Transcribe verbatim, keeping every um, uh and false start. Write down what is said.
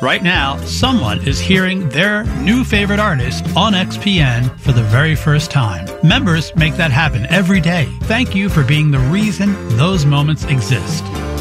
Right now, someone is hearing their new favorite artist on X P N for the very first time. Members make that happen every day. Thank you for being the reason those moments exist.